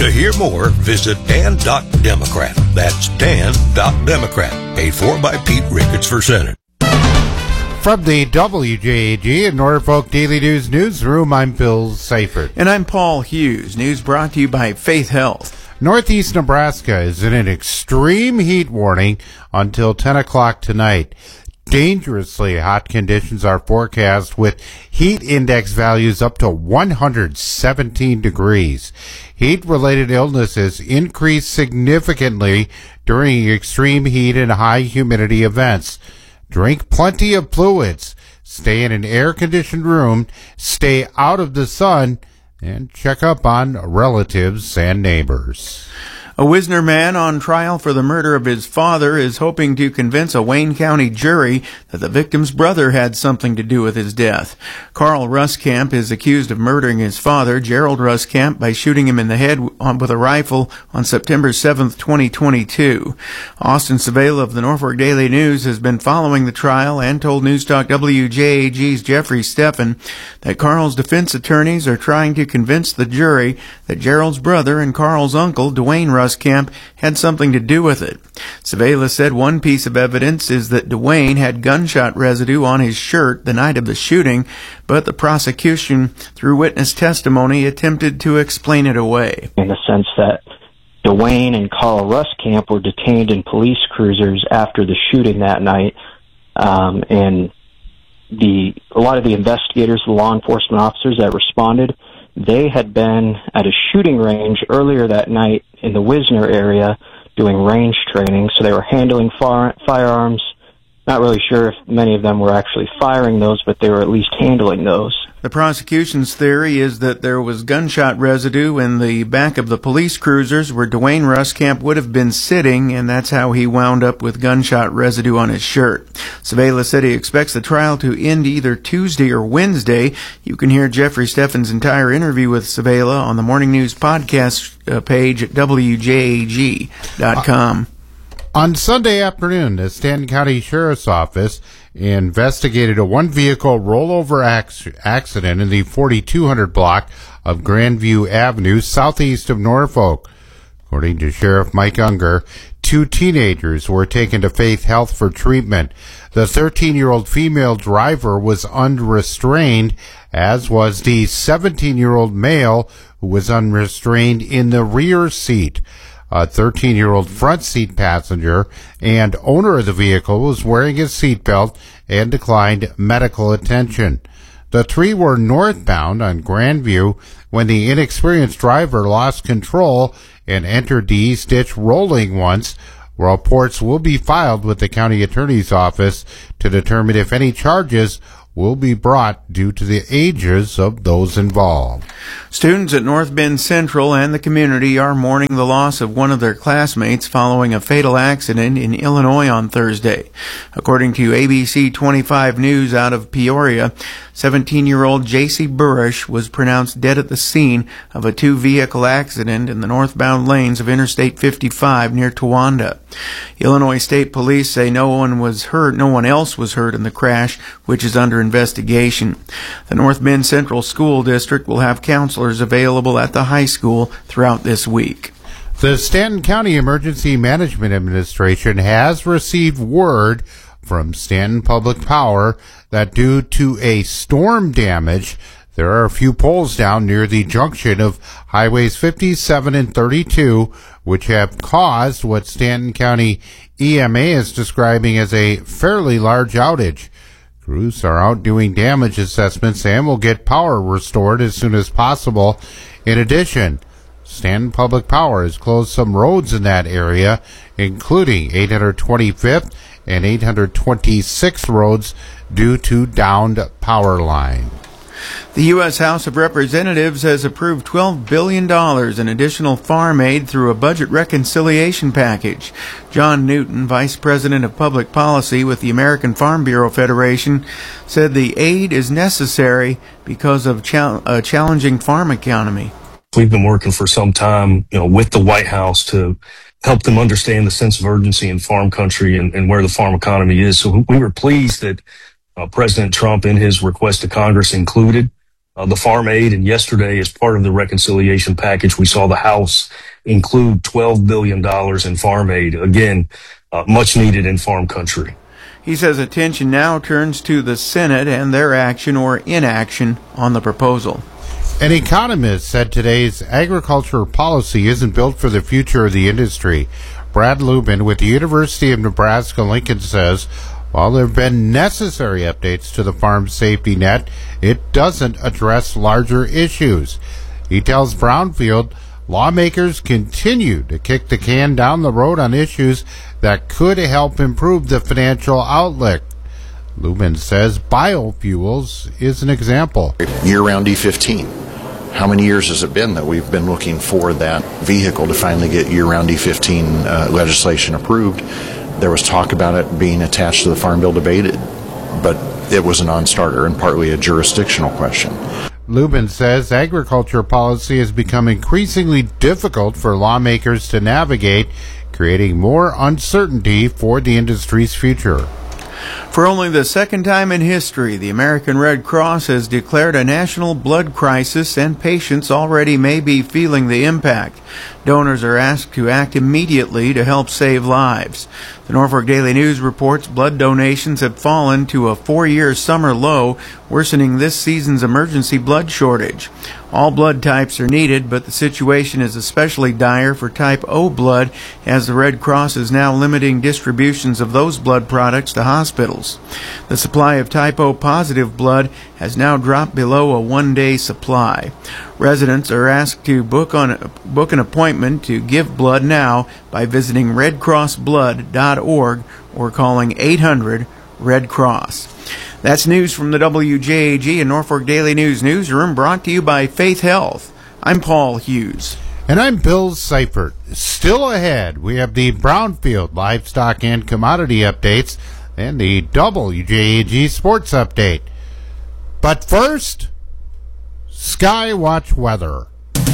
To hear more, visit Dan.Democrat. That's Dan.Democrat. Paid for by Pete Ricketts for Senate. From the WJAG and Norfolk Daily News Newsroom, I'm Phil Seifert. And I'm Paul Hughes. News brought to you by Faith Health. Northeast Nebraska is in an extreme heat warning until 10 o'clock tonight. Dangerously hot conditions are forecast with heat index values up to 117 degrees. Heat-related illnesses increase significantly during extreme heat and high humidity events. Drink plenty of fluids, stay in an air-conditioned room, stay out of the sun, and check up on relatives and neighbors. A Wisner man on trial for the murder of his father is hoping to convince a Wayne County jury that the victim's brother had something to do with his death. Carl Ruskamp is accused of murdering his father, Gerald Ruskamp, by shooting him in the head with a rifle on September 7, 2022. Austin Savela of the Norfolk Daily News has been following the trial and told Newstalk WJAG's Jeffrey Steffen that Carl's defense attorneys are trying to convince the jury that Gerald's brother and Carl's uncle, Dwayne Ruskamp, had something to do with it. Savela said one piece of evidence is that Dwayne had gunshot residue on his shirt the night of the shooting, but the prosecution, through witness testimony, attempted to explain it away. In the sense that Dwayne and Carl Ruskamp were detained in police cruisers after the shooting that night, and a lot of the investigators, the law enforcement officers that responded, they had been at a shooting range earlier that night in the Wisner area doing range training, so they were handling firearms. Not really sure if many of them were actually firing those, but they were at least handling those. The prosecution's theory is that there was gunshot residue in the back of the police cruisers where Dwayne Ruskamp would have been sitting, and that's how he wound up with gunshot residue on his shirt. Savela said he expects the trial to end either Tuesday or Wednesday. You can hear Jeffrey Steffen's entire interview with Savela on the Morning News podcast page at WJAG.com. On Sunday afternoon, the Stanton County Sheriff's Office investigated a one-vehicle rollover accident in the 4200 block of Grandview Avenue, southeast of Norfolk. According to Sheriff Mike Unger, 2 teenagers were taken to Faith Health for treatment. The 13-year-old female driver was unrestrained, as was the 17-year-old male who was unrestrained in the rear seat. A 13-year-old front seat passenger and owner of the vehicle was wearing his seatbelt and declined medical attention. The 3 were northbound on Grandview when the inexperienced driver lost control and entered the East Ditch rolling once. Reports will be filed with the county attorney's office to determine if any charges will be brought due to the ages of those involved. Students at North Bend Central and the community are mourning the loss of one of their classmates following a fatal accident in Illinois on Thursday. According to ABC 25 News out of Peoria, 17-year-old J.C. Burrish was pronounced dead at the scene of a 2-vehicle accident in the northbound lanes of Interstate 55 near Towanda. Illinois State Police say no one else was hurt in the crash, which is under investigation. The North Bend Central School District will have counselors available at the high school throughout this week. The Stanton County Emergency Management Administration has received word from Stanton Public Power that due to a storm damage, there are a few poles down near the junction of Highways 57 and 32, which have caused what Stanton County EMA is describing as a fairly large outage. Crews are out doing damage assessments and will get power restored as soon as possible. In addition, Stanton Public Power has closed some roads in that area, including 825th and 826th roads due to downed power line. The U.S. House of Representatives has approved $12 billion in additional farm aid through a budget reconciliation package. John Newton, Vice President of Public Policy with the American Farm Bureau Federation, said the aid is necessary because of a challenging farm economy. We've been working for some time, with the White House to help them understand the sense of urgency in farm country and where the farm economy is. So we were pleased that President Trump, in his request to Congress, included the farm aid. And yesterday, as part of the reconciliation package, we saw the House include $12 billion in farm aid. Again, much needed in farm country. He says attention now turns to the Senate and their action or inaction on the proposal. An economist said today's agriculture policy isn't built for the future of the industry. Brad Lubin with the University of Nebraska-Lincoln says, while there have been necessary updates to the farm safety net, it doesn't address larger issues. He tells Brownfield lawmakers continue to kick the can down the road on issues that could help improve the financial outlook. Lubin says biofuels is an example. Year-round E15. How many years has it been that we've been looking for that vehicle to finally get year-round E15 legislation approved? There was talk about it being attached to the Farm Bill debated, but it was a non-starter and partly a jurisdictional question. Lubin says agriculture policy has become increasingly difficult for lawmakers to navigate, creating more uncertainty for the industry's future. For only the second time in history, the American Red Cross has declared a national blood crisis, and patients already may be feeling the impact. Donors are asked to act immediately to help save lives. The Norfolk Daily News reports blood donations have fallen to a 4-year summer low, worsening this season's emergency blood shortage. All blood types are needed, but the situation is especially dire for type O blood, as the Red Cross is now limiting distributions of those blood products to hospitals. The supply of type O positive blood has now dropped below a one-day supply. Residents are asked to book an appointment to give blood now by visiting redcrossblood.org or calling 800-RED-CROSS. That's news from the WJAG and Norfolk Daily News Newsroom, brought to you by Faith Health. I'm Paul Hughes. And I'm Bill Seifert. Still ahead, we have the Brownfield livestock and commodity updates and the WJAG sports update. But first, Skywatch weather.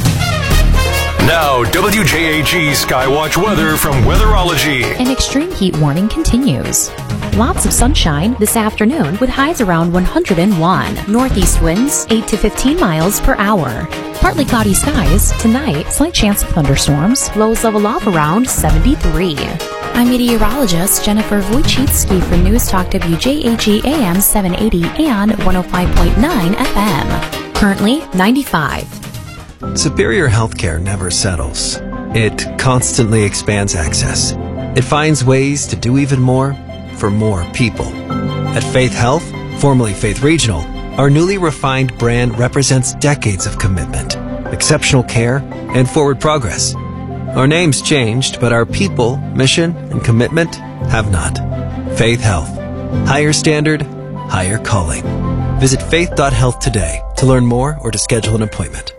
Now, WJAG Skywatch weather from Weatherology. An extreme heat warning continues. Lots of sunshine this afternoon with highs around 101. Northeast winds 8 to 15 miles per hour. Partly cloudy skies tonight. Slight chance of thunderstorms. Lows level off around 73. I'm meteorologist Jennifer Wojcicki for News Talk WJAG AM 780 and 105.9 FM. Currently 95. Superior Healthcare never settles. It constantly expands access. It finds ways to do even more for more people. At Faith Health, formerly Faith Regional, our newly refined brand represents decades of commitment, exceptional care, and forward progress. Our name's changed, but our people, mission, and commitment have not. Faith Health. Higher standard, higher calling. Visit faith.health today to learn more or to schedule an appointment.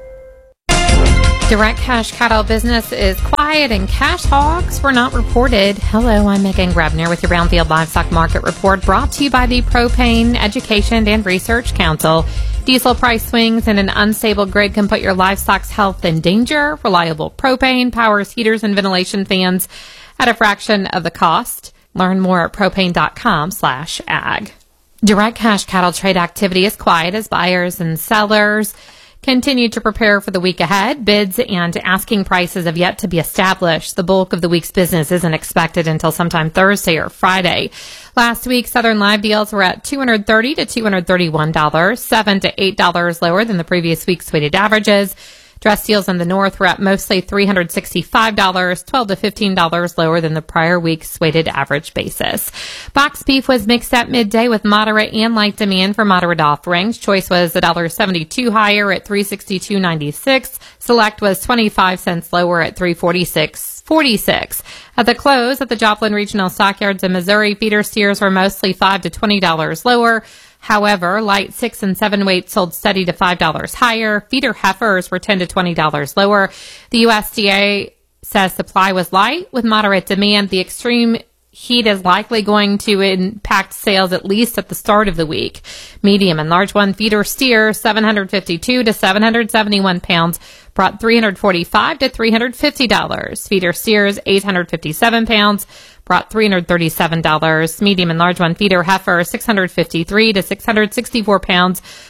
Direct cash cattle business is quiet and cash hogs were not reported. Hello, I'm Megan Grebner with your Brownfield Livestock Market Report, brought to you by the Propane Education and Research Council. Diesel price swings and an unstable grid can put your livestock's health in danger. Reliable propane powers heaters and ventilation fans at a fraction of the cost. Learn more at propane.com/ag. Direct cash cattle trade activity is quiet as buyers and sellers continue to prepare for the week ahead. Bids and asking prices have yet to be established. The bulk of the week's business isn't expected until sometime Thursday or Friday. Last week, Southern live deals were at $230 to $231, $7 to $8 lower than the previous week's weighted averages. Dress deals in the north were at mostly $365, $12 to $15 lower than the prior week's weighted average basis. Box beef was mixed at midday with moderate and light demand for moderate offerings. Choice was $1.72 higher at $362.96. Select was 25 cents lower at $346.46. At the close at the Joplin Regional Stockyards in Missouri, feeder steers were mostly $5 to $20 lower. However, light 6 and 7 weights sold steady to $5 higher. Feeder heifers were $10 to $20 lower. The USDA says supply was light with moderate demand. The extreme heat is likely going to impact sales at least at the start of the week. Medium and large one feeder steers, 752 to 771 pounds, brought $345 to $350. Feeder steers, 857 pounds, brought $337. Medium and large one feeder heifer, 653 to 664 pounds,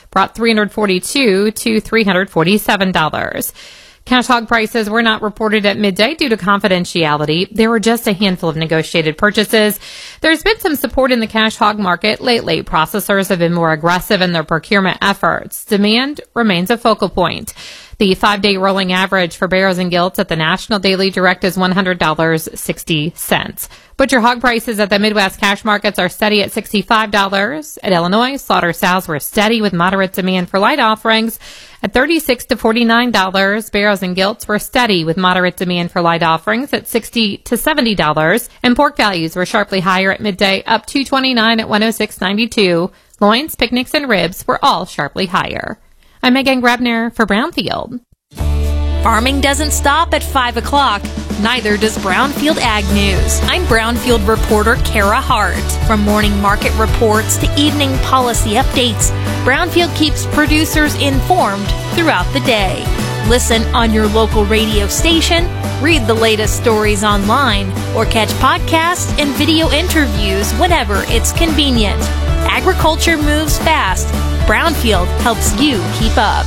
brought $342 to $347. Cash hog prices were not reported at midday due to confidentiality. There were just a handful of negotiated purchases. There's been some support in the cash hog market lately. Processors have been more aggressive in their procurement efforts. Demand remains a focal point. The 5-day rolling average for barrows and gilts at the National Daily Direct is $100.60. Butcher hog prices at the Midwest cash markets are steady at $65. At Illinois, slaughter sows were steady with moderate demand for light offerings at $36 to $49. Barrows and gilts were steady with moderate demand for light offerings at $60 to $70. And pork values were sharply higher at midday, up $2.29 at $106.92. Loins, picnics, and ribs were all sharply higher. I'm Megan Grebner for Brownfield. Farming doesn't stop at 5 o'clock. Neither does Brownfield Ag News. I'm Brownfield reporter Kara Hart. From morning market reports to evening policy updates, Brownfield keeps producers informed throughout the day. Listen on your local radio station, read the latest stories online, or catch podcasts and video interviews whenever it's convenient. Agriculture moves fast. Brownfield helps you keep up.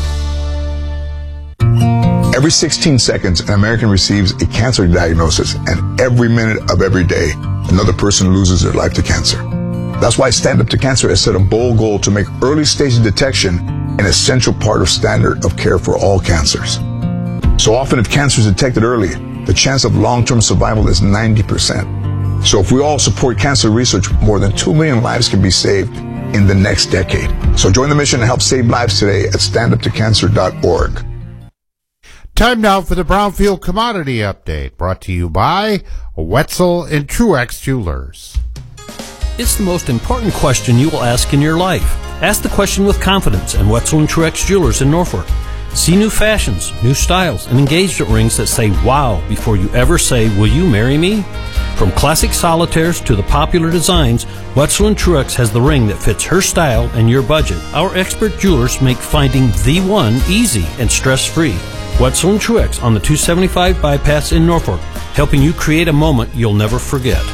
Every 16 seconds, an American receives a cancer diagnosis, and every minute of every day, another person loses their life to cancer. That's why Stand Up to Cancer has set a bold goal to make early stage detection an essential part of standard of care for all cancers. So often, if cancer is detected early, the chance of long-term survival is 90%. So if we all support cancer research, more than 2 million lives can be saved in the next decade. So join the mission to help save lives today at standuptocancer.org. Time now for the Brownfield Commodity Update, brought to you by Wetzel and Truex Jewelers. It's the most important question you will ask in your life. Ask the question with confidence at Wetzel and Truex Jewelers in Norfolk. See new fashions, new styles, and engagement rings that say wow before you ever say, will you marry me? From classic solitaires to the popular designs, Wetzel & Truex has the ring that fits her style and your budget. Our expert jewelers make finding the one easy and stress-free. Wetzel & Truex on the 275 bypass in Norfolk, helping you create a moment you'll never forget.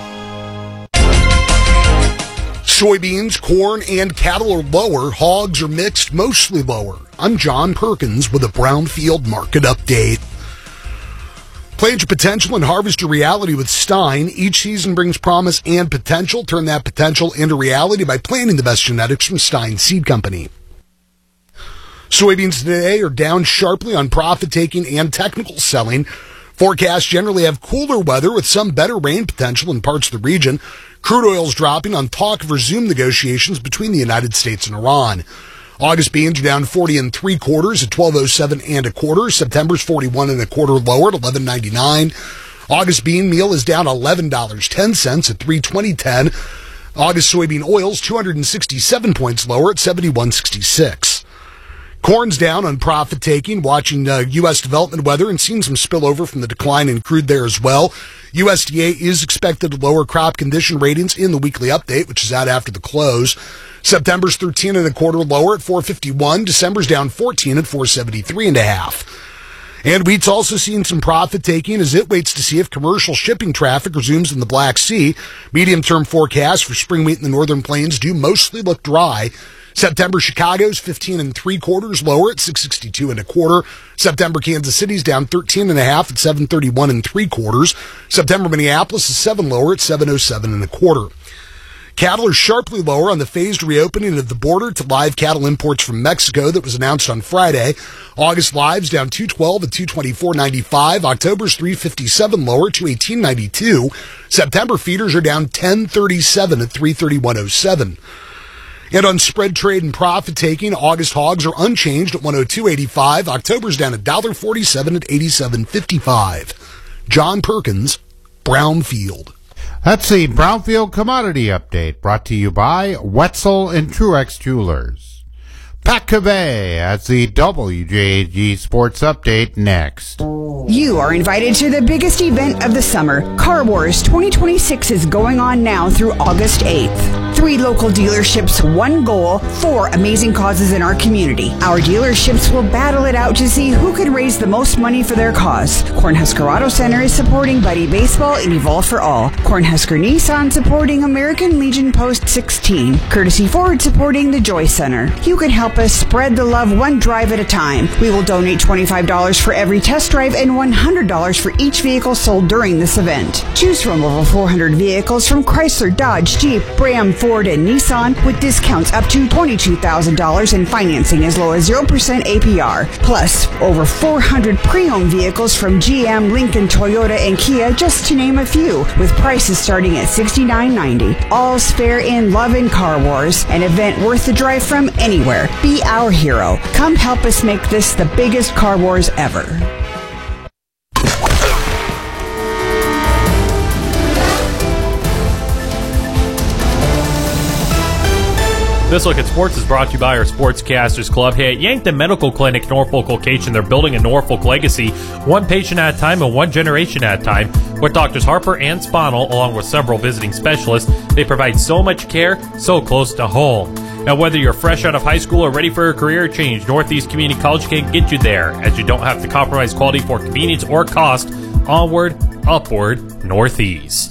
Soybeans, corn, and cattle are lower. Hogs are mixed, mostly lower. I'm John Perkins with a Brownfield Market Update. Plant your potential and harvest your reality with Stein. Each season brings promise and potential. Turn that potential into reality by planting the best genetics from Stein Seed Company. Soybeans today are down sharply on profit-taking and technical selling. Forecasts generally have cooler weather with some better rain potential in parts of the region. Crude oil's dropping on talk of resumed negotiations between the United States and Iran. August beans are down 40 3/4 at $12.07 1/4. September's 41 1/4 lower at $11.99. August bean meal is down $11.10 at $3.20.10. August soybean oil's 267 points lower at $71.66. Corn's down on profit-taking, watching U.S. development weather and seeing some spillover from the decline in crude there as well. USDA is expected to lower crop condition ratings in the weekly update, which is out after the close. September's 13 1/4 lower at 451. December's down 14 at 473 1/2. And wheat's also seeing some profit-taking as it waits to see if commercial shipping traffic resumes in the Black Sea. Medium-term forecasts for spring wheat in the northern plains do mostly look dry. September Chicago's 15 3/4 lower at 662 1/4. September Kansas City's down 13 1/2 at 731 3/4. September Minneapolis is 7 lower at 707 1/4. Cattle are sharply lower on the phased reopening of the border to live cattle imports from Mexico that was announced on Friday. August lives down 212 at 224.95. October's 357 lower, 218.92. September feeders are down 1037 at 331.07. And on spread trade and profit taking, August hogs are unchanged at 102.85. October's down $1.47 at 87.55. John Perkins, Brownfield. That's the Brownfield Commodity Update, brought to you by Wetzel and Truex Jewelers. Pat Cavey has the WJAG Sports Update next. You are invited to the biggest event of the summer. Car Wars 2026 is going on now through August 8th. 3 local dealerships, 1 goal, 4 amazing causes in our community. Our dealerships will battle it out to see who can raise the most money for their cause. Cornhusker Auto Center is supporting Buddy Baseball and Evolve for All. Cornhusker Nissan supporting American Legion Post 16. Courtesy Ford supporting the Joy Center. You can help us spread the love one drive at a time. We will donate $25 for every test drive and $100 for each vehicle sold during this event. Choose from over 400 vehicles from Chrysler, Dodge, Jeep, Ram, Ford, and Nissan with discounts up to $22,000 and financing as low as 0% APR. Plus, over 400 pre-owned vehicles from GM, Lincoln, Toyota, and Kia, just to name a few, with prices starting at $69.90. All's fair in love and Car Wars, an event worth the drive from anywhere. Be our hero. Come help us make this the biggest Car Wars ever. This Look at Sports is brought to you by our Sportscasters Club. Hey, at Yankton Medical Clinic, Norfolk location, they're building a Norfolk legacy, one patient at a time and one generation at a time. With Doctors Harper and Spanel, along with several visiting specialists, they provide so much care, so close to home. Now, whether you're fresh out of high school or ready for a career change, Northeast Community College can get you there, as you don't have to compromise quality for convenience or cost. Onward, upward, Northeast.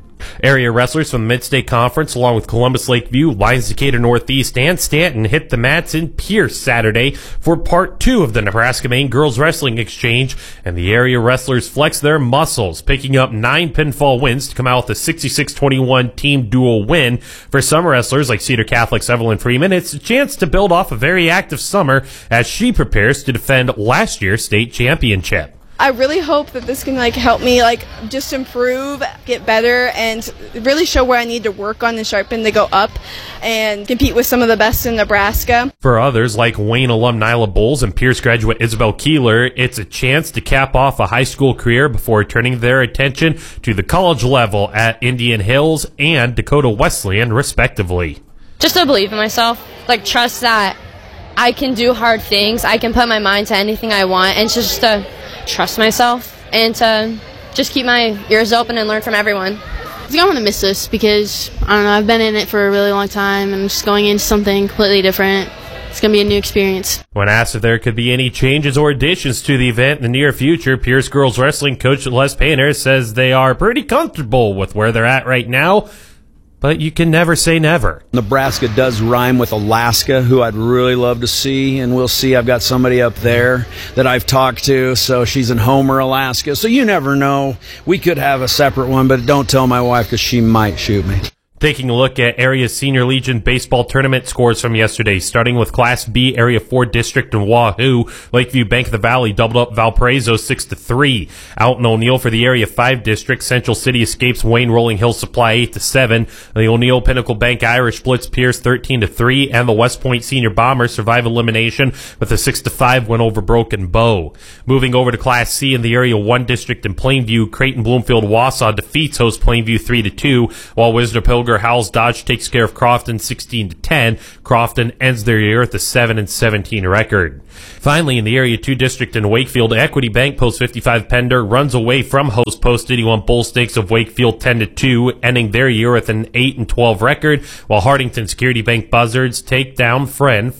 Area wrestlers from the Mid-State Conference, along with Columbus Lakeview, Lions Decatur Northeast, and Stanton, hit the mats in Pierce Saturday for Part 2 of the Nebraska-Maine Girls Wrestling Exchange, and the area wrestlers flexed their muscles, picking up 9 pinfall wins to come out with a 66-21 team duel win. For some wrestlers, like Cedar Catholic's Evelyn Freeman, it's a chance to build off a very active summer as she prepares to defend last year's state championship. I really hope that this can help me just improve, get better, and really show where I need to work on and sharpen to go up and compete with some of the best in Nebraska. For others, like Wayne alum Nyla Bowles and Pierce graduate Isabel Keeler, it's a chance to cap off a high school career before turning their attention to the college level at Indian Hills and Dakota Wesleyan, respectively. Just to believe in myself, trust that I can do hard things, I can put my mind to anything I want, and just to trust myself and to just keep my ears open and learn from everyone. I think I'm going to miss this because, I don't know, I've been in it for a really long time and I'm just going into something completely different. It's going to be a new experience. When asked if there could be any changes or additions to the event in the near future, Pierce Girls Wrestling coach Les Painter says they are pretty comfortable with where they're at right now. But you can never say never. Nebraska does rhyme with Alaska, who I'd really love to see, and we'll see. I've got somebody up there that I've talked to, so she's in Homer, Alaska. So you never know. We could have a separate one, but don't tell my wife because she might shoot me. Taking a look at Area Senior Legion baseball tournament scores from yesterday, starting with Class B Area 4 District in Wahoo. Lakeview Bank of the Valley doubled up Valparaiso 6-3. Out in O'Neill for the Area 5 District, Central City escapes Wayne Rolling Hill Supply 8-7. The O'Neill Pinnacle Bank Irish blitz Pierce 13-3, and the West Point Senior Bombers survive elimination with a 6-5 win over Broken Bow. Moving over to Class C in the Area 1 District in Plainview, Creighton Bloomfield Wausau defeats host Plainview 3-2, while Wisner Pilger Howells Dodge takes care of Crofton 16-10. Crofton ends their year with a 7-17 record. Finally, in the Area 2 District in Wakefield, Equity Bank Post 55 Pender runs away from host Post 81 Bull Stakes of Wakefield 10-2, ending their year with an 8-12 record, while Hardington Security Bank Buzzards take down Friend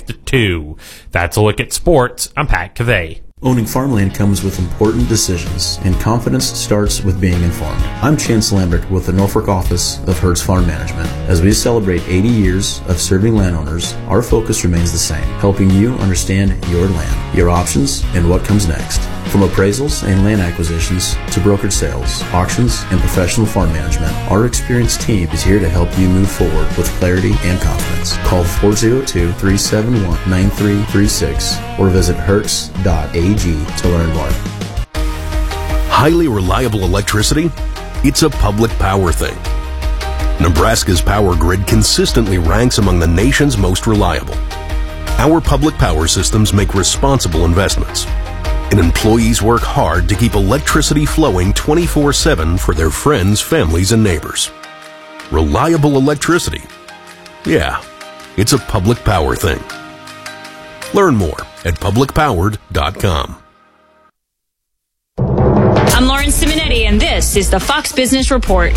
5-2. That's a look at sports. I'm Pat Cavey. Owning farmland comes with important decisions, and confidence starts with being informed. I'm Chance Lambert with the Norfolk office of Hertz Farm Management. As we celebrate 80 years of serving landowners, our focus remains the same, helping you understand your land, your options, and what comes next. From appraisals and land acquisitions to brokered sales, auctions, and professional farm management, our experienced team is here to help you move forward with clarity and confidence. Call 402-371-9336 or visit hertz.ag to learn more. Highly reliable electricity? It's a public power thing. Nebraska's power grid consistently ranks among the nation's most reliable. Our public power systems make responsible investments, and employees work hard to keep electricity flowing 24/7 for their friends, families, and neighbors. Reliable electricity? Yeah, it's a public power thing. Learn more at publicpowered.com. Simonetti, and this is the Fox Business Report.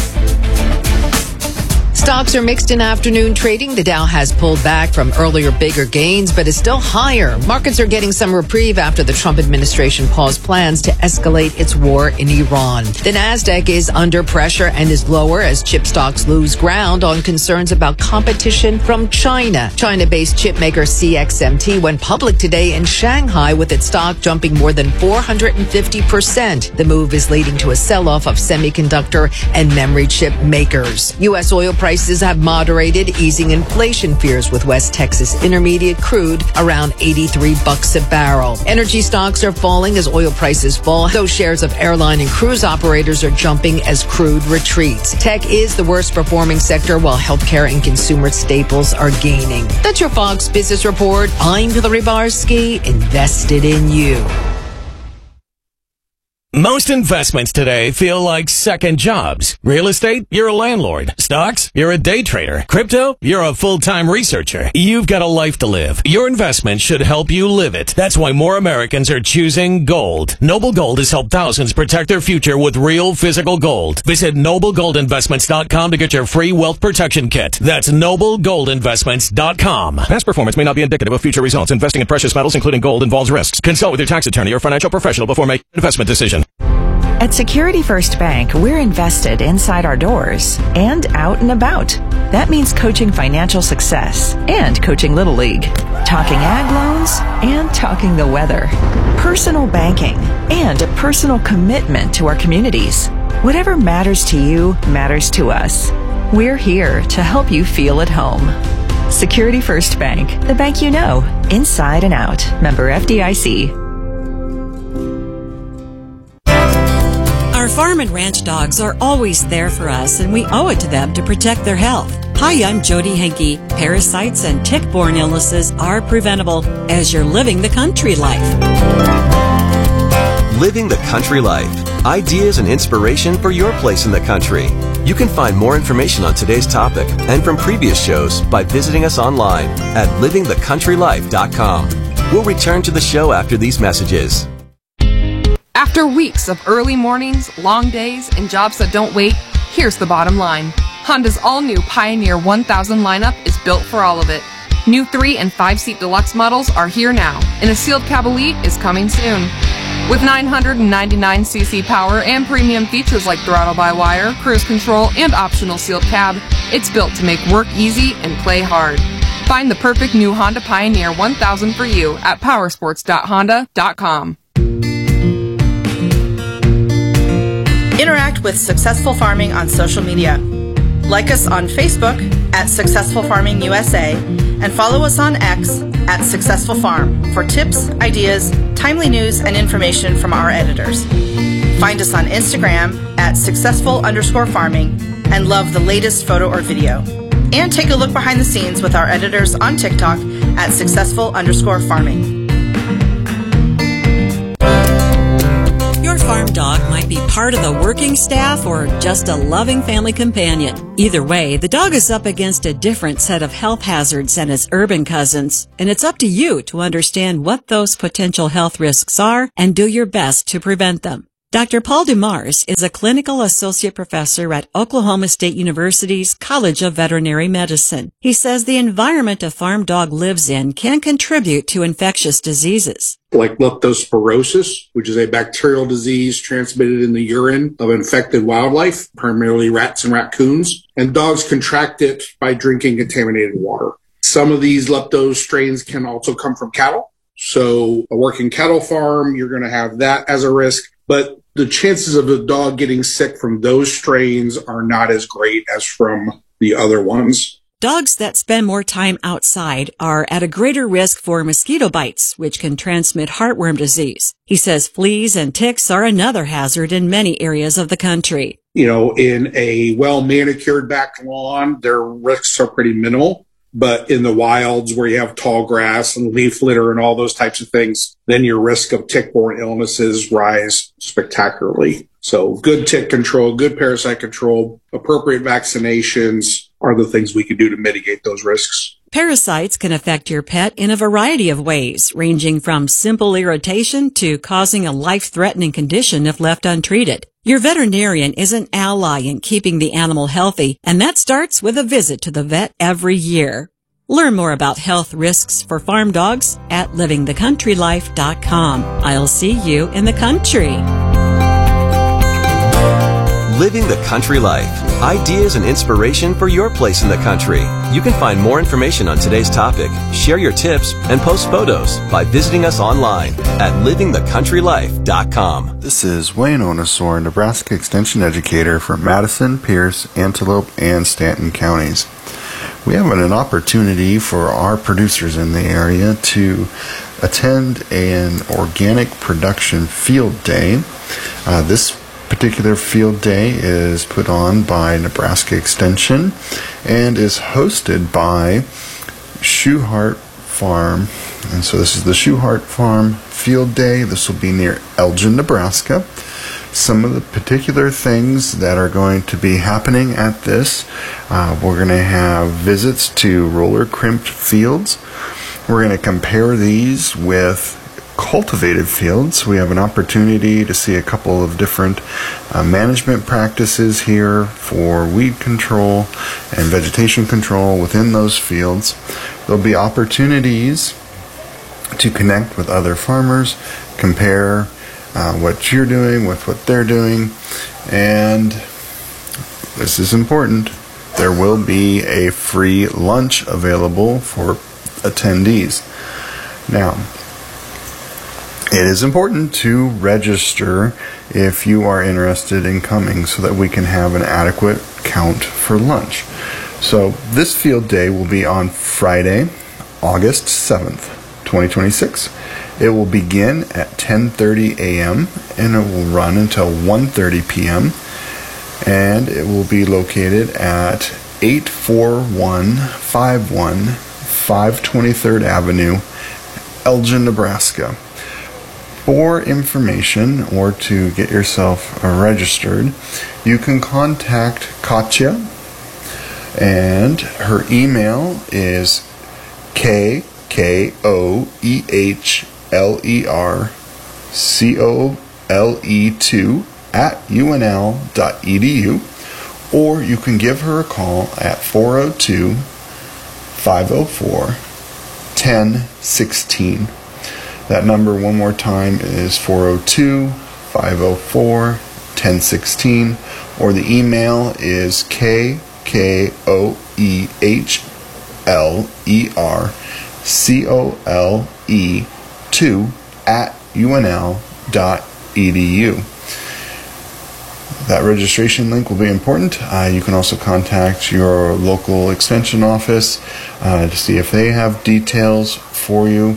Stocks are mixed in afternoon trading. The Dow has pulled back from earlier bigger gains, but is still higher. Markets are getting some reprieve after the Trump administration paused plans to escalate its war in Iran. The Nasdaq is under pressure and is lower as chip stocks lose ground on concerns about competition from China. China-based chipmaker CXMT went public today in Shanghai with its stock jumping more than 450%. The move is leading to a sell-off of semiconductor and memory chip makers. U.S. oil prices have moderated, easing inflation fears with West Texas Intermediate crude around $83 a barrel. Energy stocks are falling as oil prices fall, though shares of airline and cruise operators are jumping as crude retreats. Tech is the worst performing sector, while healthcare and consumer staples are gaining. That's your Fox Business Report. I'm Hillary Barsky, invested in you. Most investments today feel like second jobs. Real estate, you're a landlord. Stocks, you're a day trader. Crypto, you're a full-time researcher. You've got a life to live. Your investment should help you live it. That's why more Americans are choosing gold. Noble Gold has helped thousands protect their future with real physical gold. Visit NobleGoldInvestments.com to get your free wealth protection kit. That's NobleGoldInvestments.com. Past performance may not be indicative of future results. Investing in precious metals, including gold, involves risks. Consult with your tax attorney or financial professional before making an investment decision. At Security First Bank, we're invested inside our doors and out and about. That means coaching financial success and coaching Little League, talking ag loans and talking the weather, personal banking, and a personal commitment to our communities. Whatever matters to you matters to us. We're here to help you feel at home. Security First Bank, the bank you know, inside and out. Member FDIC. Our farm and ranch dogs are always there for us, and we owe it to them to protect their health. Hi, I'm Jody Henke. Parasites and tick-borne illnesses are preventable as you're living the country life. Living the country life. Ideas and inspiration for your place in the country. You can find more information on today's topic and from previous shows by visiting us online at livingthecountrylife.com. We'll return to the show after these messages. After weeks of early mornings, long days, and jobs that don't wait, here's the bottom line. Honda's all-new Pioneer 1000 lineup is built for all of it. New 3- and 5-seat deluxe models are here now, and a sealed cab elite is coming soon. With 999cc power and premium features like throttle-by-wire, cruise control, and optional sealed cab, it's built to make work easy and play hard. Find the perfect new Honda Pioneer 1000 for you at powersports.honda.com. Interact with Successful Farming on social media. Like us on Facebook at Successful Farming USA and follow us on X at Successful Farm for tips, ideas, timely news, and information from our editors. Find us on Instagram at successful_farming and love the latest photo or video. And take a look behind the scenes with our editors on TikTok at successful_farming. Your farm dog might be part of the working staff or just a loving family companion. Either way, the dog is up against a different set of health hazards than its urban cousins, and it's up to you to understand what those potential health risks are and do your best to prevent them. Dr. Paul Dumars is a clinical associate professor at Oklahoma State University's College of Veterinary Medicine. He says the environment a farm dog lives in can contribute to infectious diseases. Like leptospirosis, which is a bacterial disease transmitted in the urine of infected wildlife, primarily rats and raccoons, and dogs contract it by drinking contaminated water. Some of these lepto strains can also come from cattle. So a working cattle farm, you're going to have that as a risk. But the chances of the dog getting sick from those strains are not as great as from the other ones. Dogs that spend more time outside are at a greater risk for mosquito bites, which can transmit heartworm disease. He says fleas and ticks are another hazard in many areas of the country. You know, in a well-manicured back lawn, their risks are pretty minimal. But in the wilds where you have tall grass and leaf litter and all those types of things, then your risk of tick-borne illnesses rise spectacularly. So good tick control, good parasite control, appropriate vaccinations are the things we can do to mitigate those risks. Parasites can affect your pet in a variety of ways, ranging from simple irritation to causing a life-threatening condition if left untreated. Your veterinarian is an ally in keeping the animal healthy, and that starts with a visit to the vet every year. Learn more about health risks for farm dogs at livingthecountrylife.com. I'll see you in the country. Living the Country Life. Ideas and inspiration for your place in the country. You can find more information on today's topic, share your tips, and post photos by visiting us online at livingthecountrylife.com. This is Wayne Onosor, Nebraska Extension Educator for Madison, Pierce, Antelope, and Stanton counties. We have an opportunity for our producers in the area to attend an organic production field day. This particular field day is put on by Nebraska Extension and is hosted by Shoehart Farm. And so this is the Shoehart Farm field day. This will be near Elgin, Nebraska. Some of the particular things that are going to be happening at this, we're going to have visits to roller crimped fields. We're going to compare these with cultivated fields. We have an opportunity to see a couple of different management practices here for weed control and vegetation control within those fields. There'll be opportunities to connect with other farmers, compare what you're doing with what they're doing, and this is important, there will be a free lunch available for attendees. Now, it is important to register if you are interested in coming so that we can have an adequate count for lunch. So this field day will be on Friday, August 7th, 2026. It will begin at 10:30 a.m. and it will run until 1:30 p.m. and it will be located at 84151 523rd Avenue, Elgin, Nebraska. For information or to get yourself registered, you can contact Katya, and her email is KKOEHLERCOLE2@unl.edu, or you can give her a call at 402-504-1016. That number one more time is 402-504-1016, or the email is KKOEHLERCOLE2@unl.edu. That registration link will be important. You can also contact your local extension office to see if they have details for you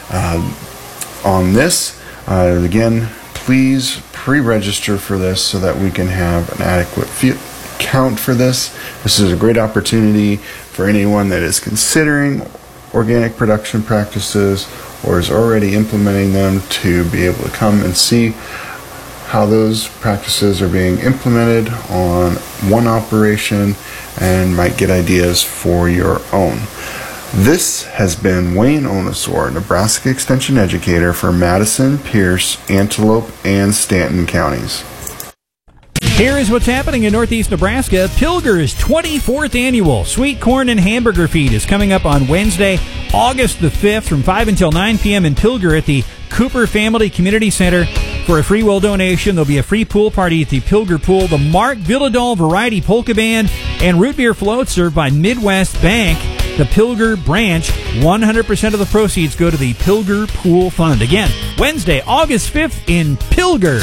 on this. Again, please pre-register for this so that we can have an adequate count for this. This is a great opportunity for anyone that is considering organic production practices or is already implementing them to be able to come and see how those practices are being implemented on one operation and might get ideas for your own. This has been Wayne Onosor, Nebraska Extension Educator for Madison, Pierce, Antelope, and Stanton counties. Here is what's happening in Northeast Nebraska. Pilger's 24th annual Sweet Corn and Hamburger Feed is coming up on Wednesday, August the 5th from 5 until 9 p.m. in Pilger at the Cooper Family Community Center. For a free will donation, there'll be a free pool party at the Pilger Pool, the Mark Villadol Variety Polka Band, and root beer float served by Midwest Bank. The Pilger branch, 100% of the proceeds go to the Pilger Pool Fund. Again, Wednesday, August 5th in Pilger.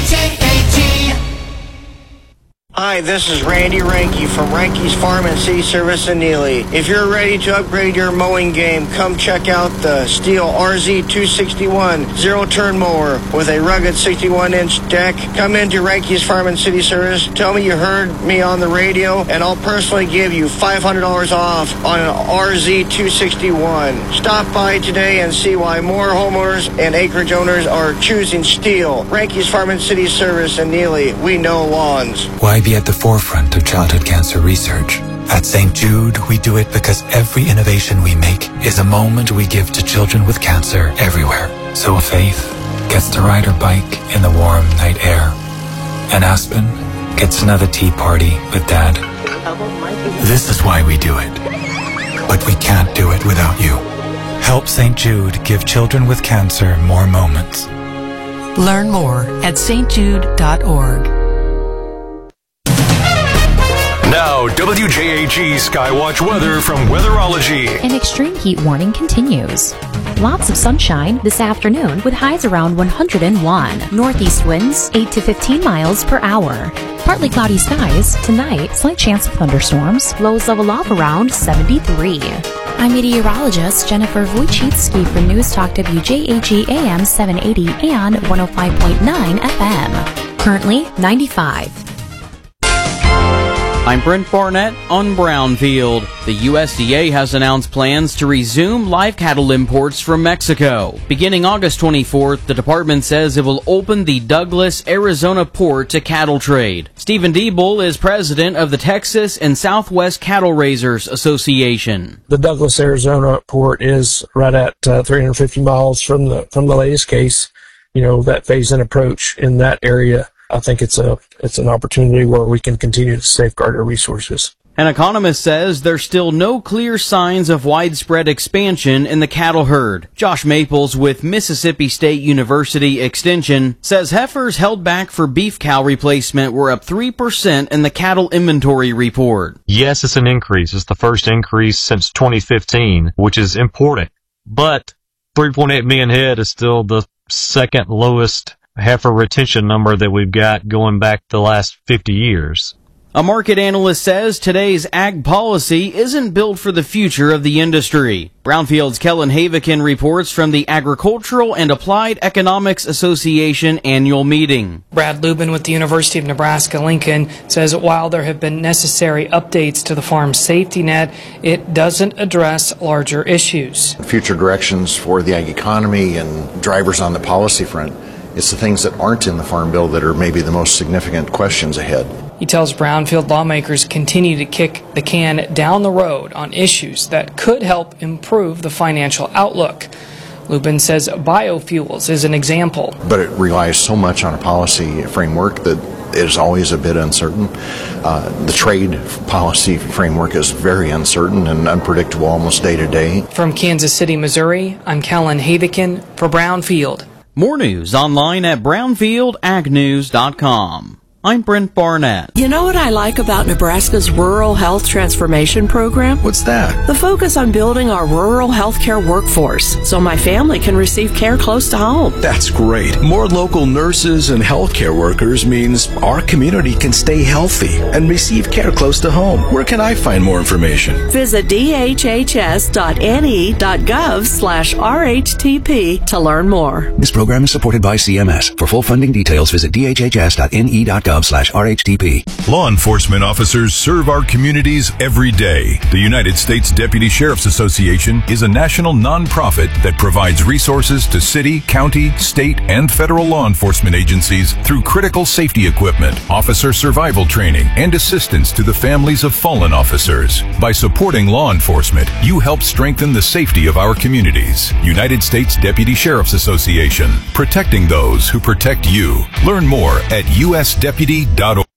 Hi, this is Randy Ranke from Ranke's Farm and City Service in Neely. If you're ready to upgrade your mowing game, come check out the Stihl RZ261 zero-turn mower with a rugged 61-inch deck. Come into Ranke's Farm and City Service, tell me you heard me on the radio, and I'll personally give you $500 off on an RZ261. Stop by today and see why more homeowners and acreage owners are choosing Stihl. Ranke's Farm and City Service in Neely. We know lawns. Why be at the forefront of childhood cancer research? At St. Jude, we do it because every innovation we make is a moment we give to children with cancer everywhere. So Faith gets to ride her bike in the warm night air, and Aspen gets another tea party with Dad. This is why we do it. But we can't do it without you. Help St. Jude give children with cancer more moments. Learn more at stjude.org. Now, WJAG Skywatch weather from Weatherology. An extreme heat warning continues. Lots of sunshine this afternoon with highs around 101. Northeast winds 8 to 15 miles per hour. Partly cloudy skies tonight. Slight chance of thunderstorms. Lows level off around 73. I'm meteorologist Jennifer Wojcicki for News Talk WJAG AM 780 and 105.9 FM. Currently 95. I'm Brent Barnett on Brownfield. The USDA has announced plans to resume live cattle imports from Mexico. Beginning August 24th, the department says it will open the Douglas, Arizona port to cattle trade. Stephen Diebel is president of the Texas and Southwest Cattle Raisers Association. The Douglas, Arizona port is right at 350 miles from the latest case. You know, that phase-in approach in that area. I think it's an opportunity where we can continue to safeguard our resources. An economist says there's still no clear signs of widespread expansion in the cattle herd. Josh Maples with Mississippi State University Extension says heifers held back for beef cow replacement were up 3% in the cattle inventory report. Yes, it's an increase. It's the first increase since 2015, which is important. But 3.8 million head is still the second lowest heifer retention number that we've got going back the last 50 years. A market analyst says today's ag policy isn't built for the future of the industry. Brownfield's Kellen Havikin reports from the Agricultural and Applied Economics Association annual meeting. Brad Lubin with the University of Nebraska-Lincoln says while there have been necessary updates to the farm safety net, it doesn't address larger issues. Future directions for the ag economy and drivers on the policy front, it's the things that aren't in the Farm Bill that are maybe the most significant questions ahead. He tells Brownfield lawmakers continue to kick the can down the road on issues that could help improve the financial outlook. Lubin says biofuels is an example. But it relies so much on a policy framework that is always a bit uncertain. The trade policy framework is very uncertain and unpredictable almost day to day. From Kansas City, Missouri, I'm Kellen Havikin for Brownfield. More news online at brownfieldagnews.com. I'm Brent Barnett. You know what I like about Nebraska's Rural Health Transformation Program? What's that? The focus on building our rural healthcare workforce so my family can receive care close to home. That's great. More local nurses and healthcare workers means our community can stay healthy and receive care close to home. Where can I find more information? Visit dhhs.ne.gov/RHTP to learn more. This program is supported by CMS. For full funding details, visit dhhs.ne.gov/RHTP. Law enforcement officers serve our communities every day. The United States Deputy Sheriff's Association is a national nonprofit that provides resources to city, county, state, and federal law enforcement agencies through critical safety equipment, officer survival training, and assistance to the families of fallen officers. By supporting law enforcement, you help strengthen the safety of our communities. United States Deputy Sheriff's Association, protecting those who protect you. Learn more at usdeputy.org.